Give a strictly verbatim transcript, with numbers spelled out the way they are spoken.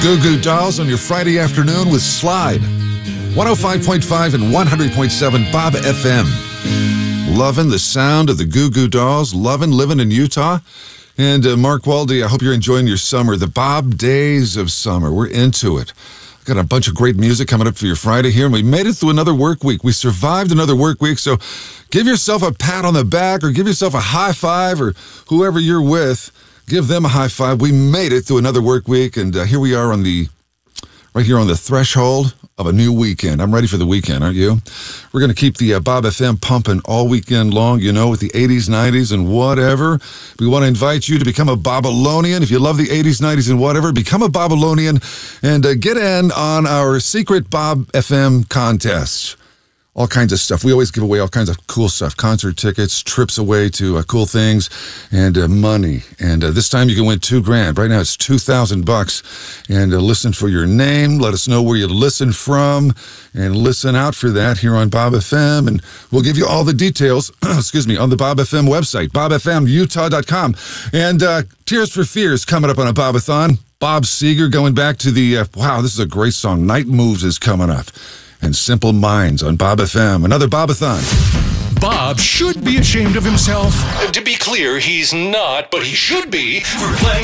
Goo Goo Dolls on your Friday afternoon with Slide. one oh five point five and one hundred point seven Bob F M. Loving the sound of the Goo Goo Dolls. Loving living in Utah. And uh, Mark Waldy, I hope you're enjoying your summer. The Bob Days of Summer. We're into it. Got a bunch of great music coming up for your Friday here, and we made it through another work week. We survived another work week, so give yourself a pat on the back or give yourself a high five, or whoever you're with, give them a high five. We made it through another work week, and uh, here we are on the, right here on the threshold of a new weekend. I'm ready for the weekend, aren't you? We're going to keep the uh, Bob F M pumping all weekend long, you know, with the eighties, nineties, and whatever. We want to invite you to become a Babylonian. If you love the eighties, nineties, and whatever, become a Babylonian and uh, get in on our secret Bob F M contest. All kinds of stuff. We always give away all kinds of cool stuff. Concert tickets, trips away to uh, cool things, and uh, money. And uh, this time you can win two grand. Right now it's two thousand bucks. And uh, listen for your name. Let us know where you listen from. And listen out for that here on Bob F M. And we'll give you all the details, excuse me, on the Bob F M website, bob f m utah dot com. And uh, Tears for Fears coming up on a Bobathon. Bob Seger going back to the, uh, wow, this is a great song. Night Moves is coming up. And Simple Minds on Bob F M. Another Bobathon. Bob should be ashamed of himself. To be clear, he's not, but he should be for playing